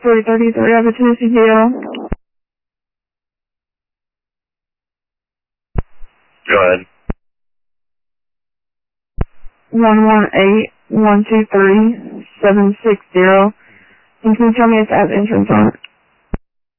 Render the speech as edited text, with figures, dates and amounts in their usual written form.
333, I have a Tennessee jail. Go ahead. 118-123-760. And can you tell me if I have insurance on it?